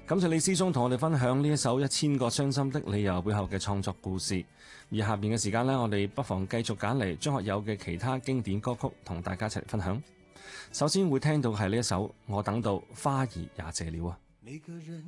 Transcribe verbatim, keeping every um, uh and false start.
感謝李思聰同我哋分享呢一首《一千個傷心的理由》背後嘅創作故事。而下邊嘅時間呢，我哋不妨繼續揀嚟張學友嘅其他經典歌曲同大家一齊嚟分享。首先會聽到係呢一首《我等到花兒也謝了》啊。